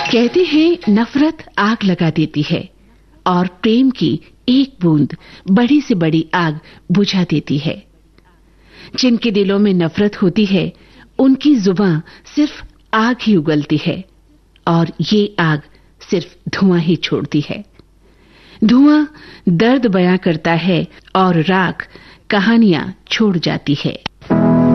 कहते हैं नफरत आग लगा देती है और प्रेम की एक बूंद बड़ी से बड़ी आग बुझा देती है। जिनके दिलों में नफरत होती है उनकी जुबान सिर्फ आग ही उगलती है और ये आग सिर्फ धुआं ही छोड़ती है। धुआं दर्द बयां करता है और राख कहानियां छोड़ जाती है।